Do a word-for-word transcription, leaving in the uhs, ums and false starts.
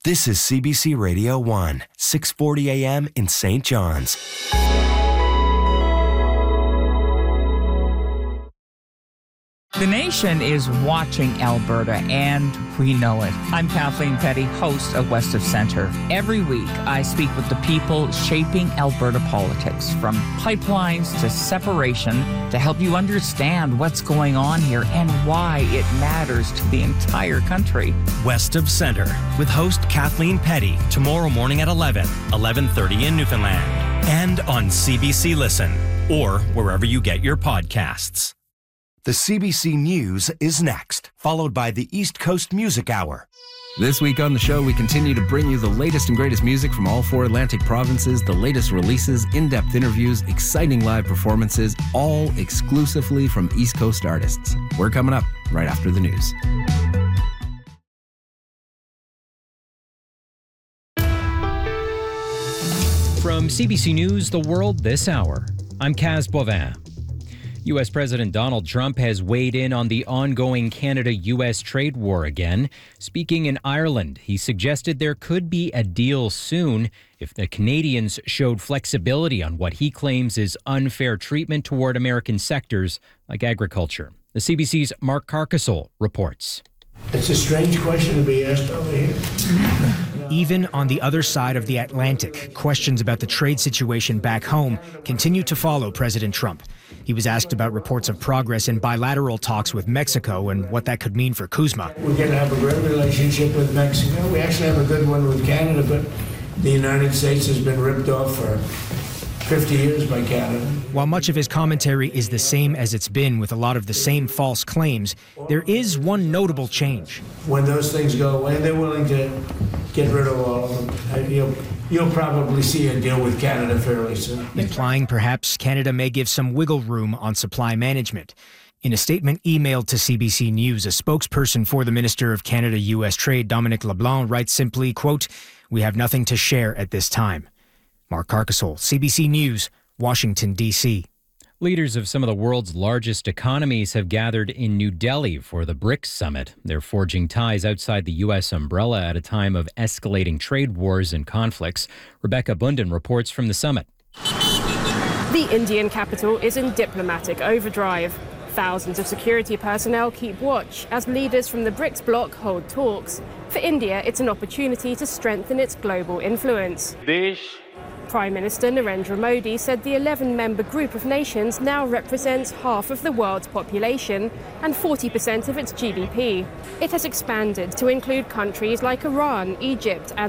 This is C B C Radio one, six forty a m in Saint John's. The nation is watching Alberta, and we know it. I'm Kathleen Petty, host of West of Centre. Every week, I speak with the people shaping Alberta politics, from pipelines to separation, to help you understand what's going on here and why it matters to the entire country. West of Centre, with host Kathleen Petty, tomorrow morning at eleven, eleven thirty in Newfoundland, and on C B C Listen, or wherever you get your podcasts. The C B C News is next, followed by the East Coast Music Hour. This week on the show, we continue to bring you the latest and greatest music from all four Atlantic provinces, the latest releases, in-depth interviews, exciting live performances, all exclusively from East Coast artists. We're coming up right after the news. From C B C News, The World This Hour, I'm Kaz Bovin. U S President Donald Trump has weighed in on the ongoing Canada-U S trade war again. Speaking in Ireland, he suggested there could be a deal soon if the Canadians showed flexibility on what he claims is unfair treatment toward American sectors like agriculture. The C B C's Mark Carcassol reports. It's a strange question to be asked over here. Even on the other side of the Atlantic, questions about the trade situation back home continue to follow President Trump. He was asked about reports of progress in bilateral talks with Mexico and what that could mean for CUSMA. We're going to have a great relationship with Mexico. We actually have a good one with Canada, but the United States has been ripped off for fifty years by Canada. While much of his commentary is the same as it's been with a lot of the same false claims, there is one notable change. When those things go away, they're willing to get rid of all of them. You'll, you'll probably see a deal with Canada fairly soon. Implying perhaps Canada may give some wiggle room on supply management. In a statement emailed to C B C News, a spokesperson for the Minister of Canada-U S Trade, Dominic LeBlanc, writes simply, quote, "We have nothing to share at this time." Mark Carcassol, C B C News, Washington, D C Leaders of some of the world's largest economies have gathered in New Delhi for the BRICS summit. They're forging ties outside the U S umbrella at a time of escalating trade wars and conflicts. Rebecca Bundan reports from the summit. The Indian capital is in diplomatic overdrive. Thousands of security personnel keep watch as leaders from the BRICS bloc hold talks. For India, it's an opportunity to strengthen its global influence. Prime Minister Narendra Modi said the eleven-member group of nations now represents half of the world's population and forty percent of its G D P. It has expanded to include countries like Iran, Egypt and